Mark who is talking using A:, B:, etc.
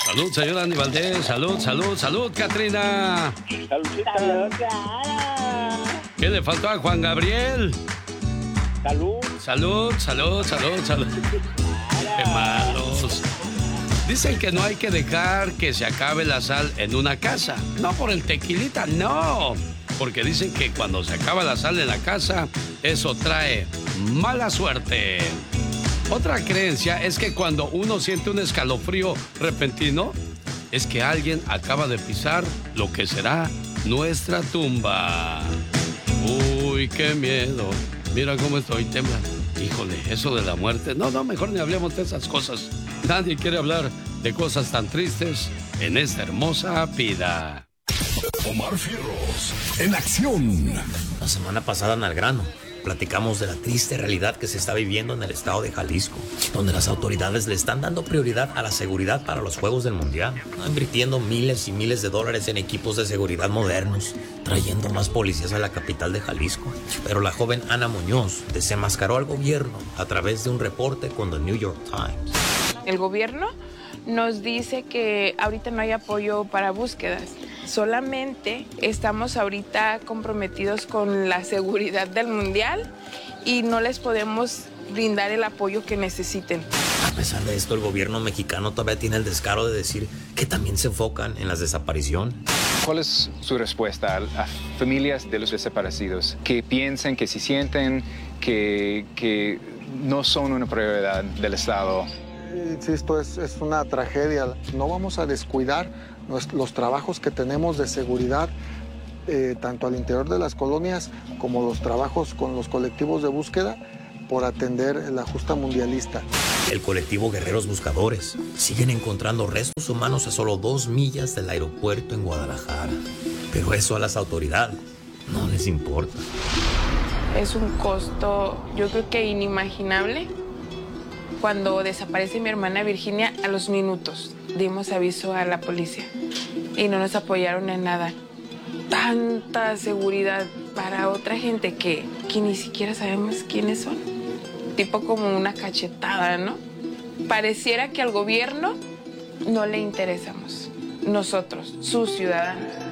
A: Salud, señor Andy Valdés. Salud, salud, salud, Catrina.
B: Salud.
A: ¿Qué le faltó a Juan Gabriel?
B: Salud.
A: Salud, salud, salud, salud. Qué malos. Dicen que no hay que dejar que se acabe la sal en una casa. No por el tequilita, no. Porque dicen que cuando se acaba la sal en la casa, eso trae mala suerte. Otra creencia es que cuando uno siente un escalofrío repentino, es que alguien acaba de pisar lo que será nuestra tumba. Uy, qué miedo. Mira cómo estoy temblando. Híjole, eso de la muerte. No, mejor ni hablemos de esas cosas. Nadie quiere hablar de cosas tan tristes en esta hermosa vida.
C: Omar Fierros, en acción.
D: La semana pasada en Al Grano platicamos de la triste realidad que se está viviendo en el estado de Jalisco, donde las autoridades le están dando prioridad a la seguridad para los Juegos del Mundial, invirtiendo miles y miles de dólares en equipos de seguridad modernos, trayendo más policías a la capital de Jalisco. Pero la joven Ana Muñoz desenmascaró al gobierno a través de un reporte con The New York Times.
E: El gobierno nos dice que ahorita no hay apoyo para búsquedas. Solamente estamos ahorita comprometidos con la seguridad del mundial y no les podemos brindar el apoyo que necesiten.
D: A pesar de esto, el gobierno mexicano todavía tiene el descaro de decir que también se enfocan en las desapariciones.
F: ¿Cuál es su respuesta a familias de los desaparecidos que piensan, que se sienten que no son una prioridad del Estado?
G: Insisto, es una tragedia. No vamos a descuidar los trabajos que tenemos de seguridad, tanto al interior de las colonias como los trabajos con los colectivos de búsqueda por atender la justa mundialista.
D: El colectivo Guerreros Buscadores siguen encontrando restos humanos a solo 2 millas del aeropuerto en Guadalajara. Pero eso a las autoridades no les importa.
E: Es un costo, yo creo que inimaginable. Cuando desaparece mi hermana Virginia, a los minutos dimos aviso a la policía y no nos apoyaron en nada. Tanta seguridad para otra gente que ni siquiera sabemos quiénes son. Tipo como una cachetada, ¿no? Pareciera que al gobierno no le interesamos. Nosotros, sus ciudadanos.